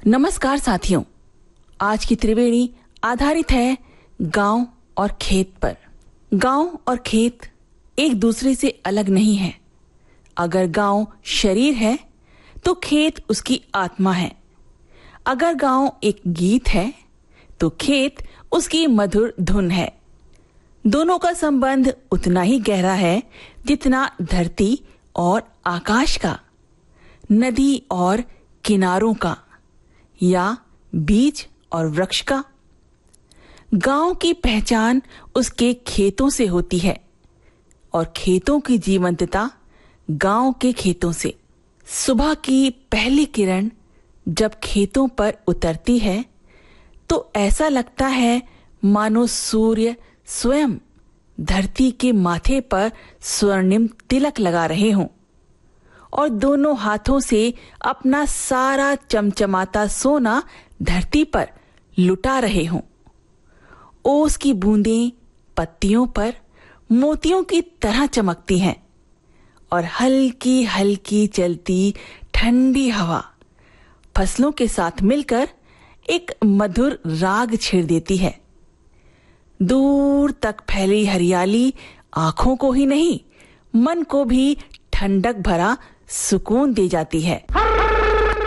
नमस्कार साथियों, आज की त्रिवेणी आधारित है गांव और खेत पर। गांव और खेत एक दूसरे से अलग नहीं है। अगर गांव शरीर है तो खेत उसकी आत्मा है। अगर गांव एक गीत है तो खेत उसकी मधुर धुन है। दोनों का संबंध उतना ही गहरा है जितना धरती और आकाश का, नदी और किनारों का, या बीज और वृक्ष का। गांव की पहचान उसके खेतों से होती है और खेतों की जीवंतता गांव के खेतों से। सुबह की पहली किरण जब खेतों पर उतरती है तो ऐसा लगता है मानो सूर्य स्वयं धरती के माथे पर स्वर्णिम तिलक लगा रहे हों और दोनों हाथों से अपना सारा चमचमाता सोना धरती पर लुटा रहे हों। ओस की बूंदें पत्तियों पर मोतियों की तरह चमकती हैं और हल्की हल्की चलती ठंडी हवा फसलों के साथ मिलकर एक मधुर राग छेड़ देती है। दूर तक फैली हरियाली आंखों को ही नहीं, मन को भी ठंडक भरा सुकून दे जाती है।